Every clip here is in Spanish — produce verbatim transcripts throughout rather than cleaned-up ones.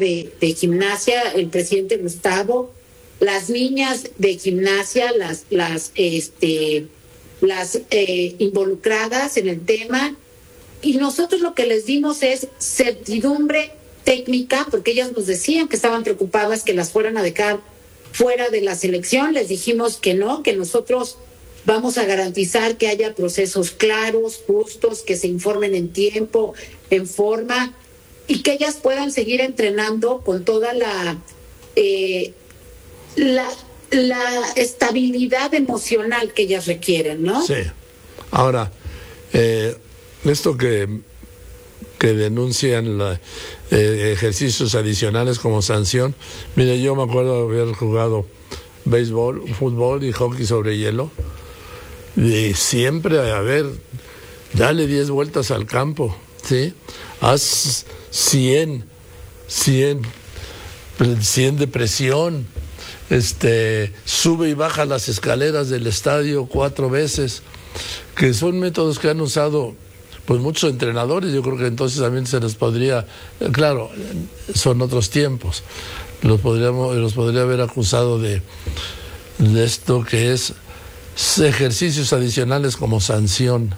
de, de gimnasia, el presidente Gustavo, las niñas de gimnasia, las, las, este, las eh, involucradas en el tema, y nosotros lo que les dimos es certidumbre técnica, porque ellas nos decían que estaban preocupadas que las fueran a dejar fuera de la selección. Les dijimos que no, que nosotros vamos a garantizar que haya procesos claros, justos, que se informen en tiempo, en forma, y que ellas puedan seguir entrenando con toda la eh, la, la estabilidad emocional que ellas requieren, ¿no? Sí. Ahora, eh, esto que, que denuncian la, eh, ejercicios adicionales como sanción, mire, yo me acuerdo de haber jugado béisbol, fútbol y hockey sobre hielo, y siempre, a ver, dale diez vueltas al campo, ¿sí? Haz cien, cien, cien de presión, este, sube y baja las escaleras del estadio cuatro veces, que son métodos que han usado pues muchos entrenadores. Yo creo que entonces también se les podría, claro, son otros tiempos, los podríamos, los podría haber acusado de, de esto que es ejercicios adicionales como sanción.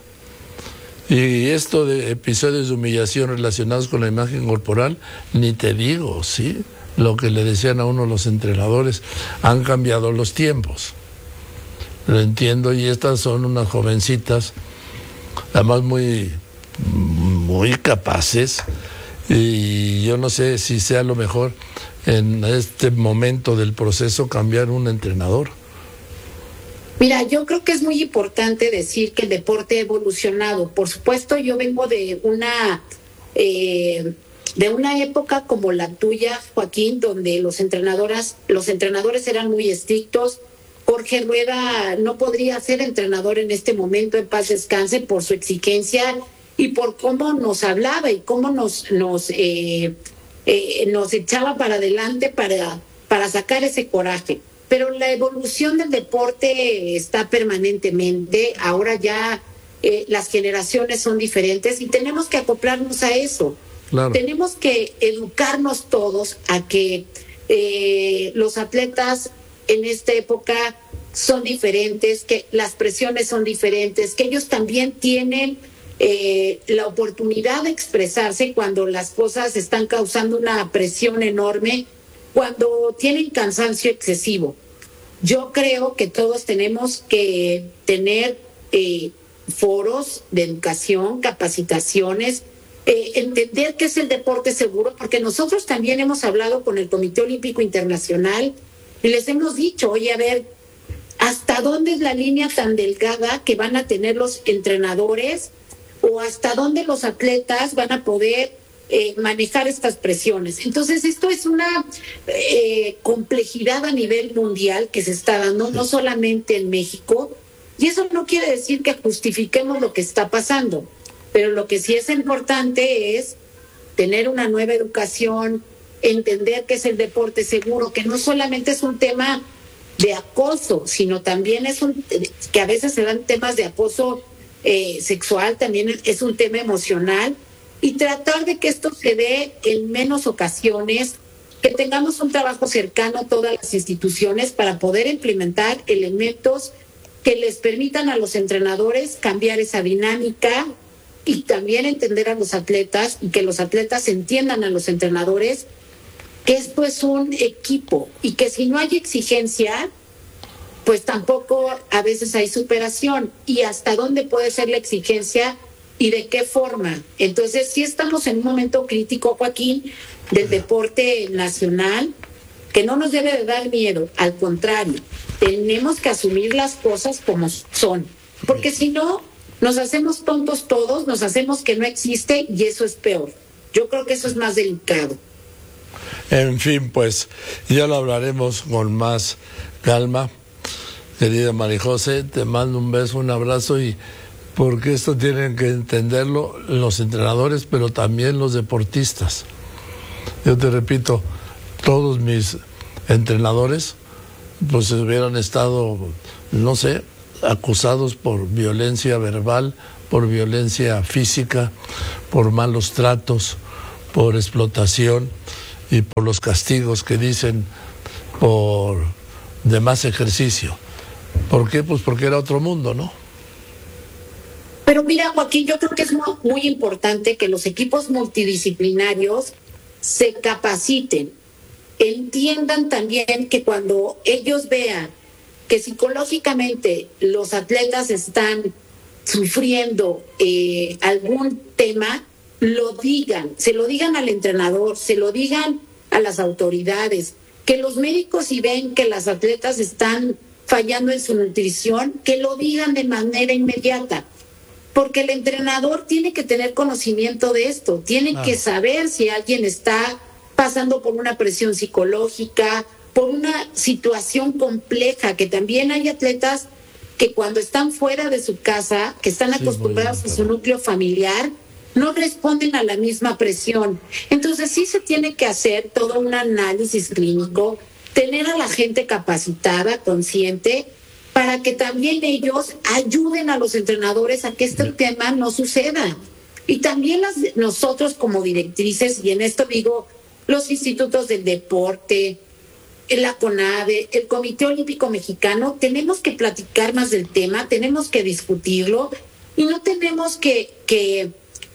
Y esto de episodios de humillación relacionados con la imagen corporal, ni te digo, ¿sí? Lo que le decían a uno los entrenadores, han cambiado los tiempos. Lo entiendo, y estas son unas jovencitas, además muy, muy capaces, y yo no sé si sea lo mejor en este momento del proceso cambiar un entrenador. Mira, yo creo que es muy importante decir que el deporte ha evolucionado. Por supuesto, yo vengo de una eh, de una época como la tuya, Joaquín, donde los entrenadores, los entrenadores eran muy estrictos. Jorge Rueda no podría ser entrenador en este momento, en paz descanse, por su exigencia y por cómo nos hablaba y cómo nos nos eh, eh, nos echaba para adelante para para sacar ese coraje. Pero la evolución del deporte está permanentemente. Ahora ya eh, las generaciones son diferentes y tenemos que acoplarnos a eso. Claro. Tenemos que educarnos todos a que eh, los atletas en esta época son diferentes, que las presiones son diferentes, que ellos también tienen eh, la oportunidad de expresarse cuando las cosas están causando una presión enorme, cuando tienen cansancio excesivo. Yo creo que todos tenemos que tener eh, foros de educación, capacitaciones, eh, entender qué es el deporte seguro, porque nosotros también hemos hablado con el Comité Olímpico Internacional y les hemos dicho, oye, a ver, ¿hasta dónde es la línea tan delgada que van a tener los entrenadores o hasta dónde los atletas van a poder Eh, manejar estas presiones? Entonces esto es una eh, complejidad a nivel mundial que se está dando, no solamente en México, y eso no quiere decir que justifiquemos lo que está pasando, pero lo que sí es importante es tener una nueva educación, entender que es el deporte seguro, que no solamente es un tema de acoso, sino también es un, que a veces se dan temas de acoso eh, sexual, también es un tema emocional, y tratar de que esto se dé en menos ocasiones, que tengamos un trabajo cercano a todas las instituciones para poder implementar elementos que les permitan a los entrenadores cambiar esa dinámica y también entender a los atletas y que los atletas entiendan a los entrenadores que esto es un equipo y que si no hay exigencia, pues tampoco a veces hay superación. Y hasta dónde puede ser la exigencia y de qué forma. Entonces sí estamos en un momento crítico, Joaquín, del deporte nacional, que no nos debe de dar miedo, al contrario, tenemos que asumir las cosas como son, porque si no, nos hacemos tontos todos, nos hacemos que no existe y eso es peor. Yo creo que eso es más delicado. En fin, pues ya lo hablaremos con más calma. Querida María José, te mando un beso, un abrazo, y porque esto tienen que entenderlo los entrenadores, pero también los deportistas. Yo te repito, todos mis entrenadores pues hubieran estado, no sé, acusados por violencia verbal, por violencia física, por malos tratos, por explotación, y por los castigos que dicen por demás ejercicio. ¿Por qué? Pues porque era otro mundo, ¿no? Pero mira, Joaquín, yo creo que es muy, muy importante que los equipos multidisciplinarios se capaciten, entiendan también que cuando ellos vean que psicológicamente los atletas están sufriendo eh, algún tema, lo digan, se lo digan al entrenador, se lo digan a las autoridades, que los médicos, si ven que las atletas están fallando en su nutrición, que lo digan de manera inmediata, porque el entrenador tiene que tener conocimiento de esto, tiene ah. que saber si alguien está pasando por una presión psicológica, por una situación compleja, que también hay atletas que cuando están fuera de su casa, que están sí, acostumbrados a su núcleo familiar, no responden a la misma presión. Entonces sí se tiene que hacer todo un análisis clínico, tener a la gente capacitada, consciente, para que también ellos ayuden a los entrenadores a que este Bien. tema no suceda. Y también las, nosotros como directrices, y en esto digo, los institutos del deporte, la CONADE, el Comité Olímpico Mexicano, tenemos que platicar más del tema, tenemos que discutirlo y no tenemos que, que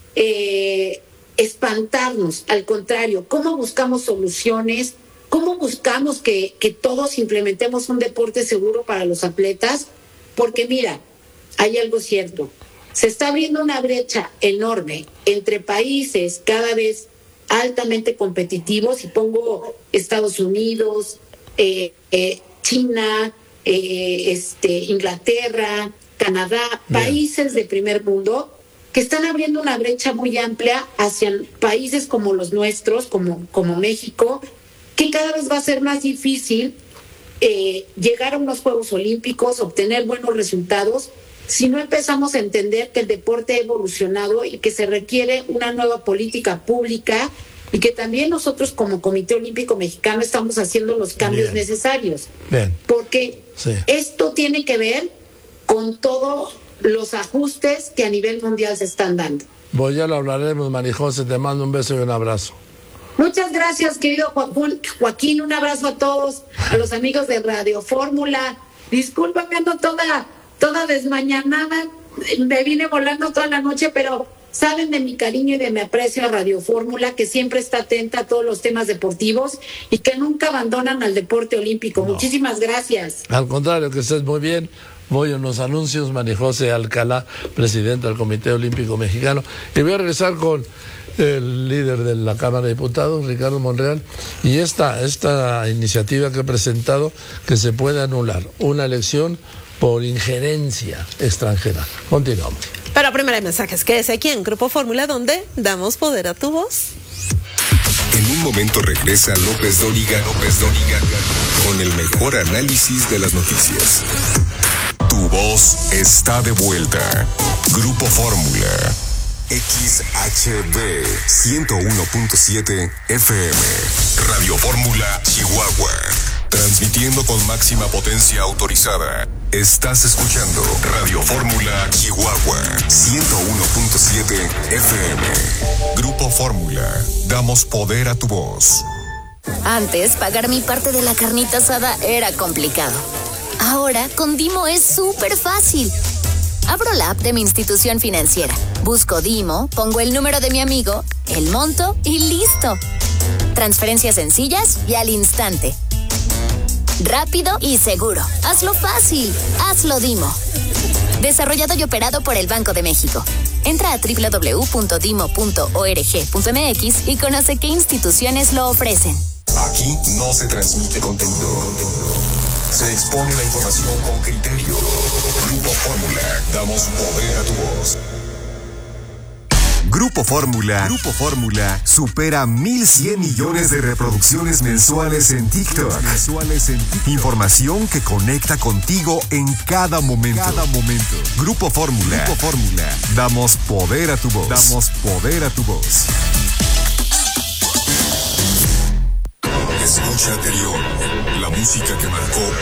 eh, espantarnos. Al contrario, ¿cómo buscamos soluciones? ¿Cómo buscamos que, que todos implementemos un deporte seguro para los atletas? Porque mira, hay algo cierto. Se está abriendo una brecha enorme entre países cada vez altamente competitivos, y pongo Estados Unidos, eh, eh, China, eh, este, Inglaterra, Canadá, Bien. países de primer mundo que están abriendo una brecha muy amplia hacia países como los nuestros, como, como México, que cada vez va a ser más difícil eh, llegar a unos Juegos Olímpicos, obtener buenos resultados, si no empezamos a entender que el deporte ha evolucionado y que se requiere una nueva política pública, y que también nosotros como Comité Olímpico Mexicano estamos haciendo los cambios Bien. necesarios. Bien. Porque sí. esto tiene que ver con todos los ajustes que a nivel mundial se están dando. Pues ya lo hablaremos, María José, te mando un beso y un abrazo. Muchas gracias, querido Joaquín, un abrazo a todos, a los amigos de Radio Fórmula. Discúlpame, ando toda, toda desmañanada, me vine volando toda la noche, pero saben de mi cariño y de mi aprecio a Radio Fórmula, que siempre está atenta a todos los temas deportivos y que nunca abandonan al deporte olímpico. No. Muchísimas gracias. Al contrario, que estés muy bien. Voy a unos anuncios, María José Alcalá, presidenta del Comité Olímpico Mexicano, y voy a regresar con el líder de la Cámara de Diputados, Ricardo Monreal, y esta, esta iniciativa que he presentado, que se puede anular una elección por injerencia extranjera. Continuamos. Pero primero hay mensajes. Quédese aquí en Grupo Fórmula, donde damos poder a tu voz. En un momento regresa López Dóriga, López Dóriga, con el mejor análisis de las noticias. Tu voz está de vuelta. Grupo Fórmula. X H B ciento uno punto siete F M. Radio Fórmula Chihuahua. Transmitiendo con máxima potencia autorizada. Estás escuchando Radio Fórmula Chihuahua ciento uno punto siete F M. Grupo Fórmula. Damos poder a tu voz. Antes, pagar mi parte de la carnita asada era complicado. Ahora, con Dimo es súper fácil. Abro la app de mi institución financiera, busco Dimo, pongo el número de mi amigo, el monto y listo. Transferencias sencillas y al instante. Rápido y seguro. Hazlo fácil. Hazlo Dimo. Desarrollado y operado por el Banco de México. Entra a doble u doble u doble u punto dimo punto org punto m x y conoce qué instituciones lo ofrecen. Aquí no se transmite contenido. Se expone la información con criterio. Grupo Fórmula. Damos poder a tu voz. Grupo Fórmula. Grupo Fórmula supera mil cien millones de reproducciones mensuales en TikTok. Mensuales en TikTok. Información que conecta contigo en cada momento. Cada momento. Grupo Fórmula. Grupo Fórmula. Damos poder a tu voz. Damos poder a tu voz. Escucha anterior. La música que marcó